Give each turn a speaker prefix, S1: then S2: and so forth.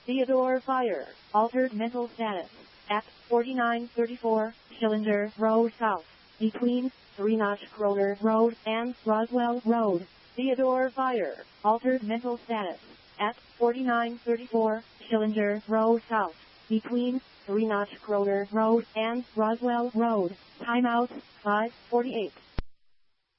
S1: Theodore Fire, altered mental status, at 4934 Schillinger Road South, between 3 Kroner Road and Roswell Road. Theodore Fire, altered mental status, at 4934 Schillinger Road South, between 3 Kroner Road and Roswell Road. Timeout, 5:48.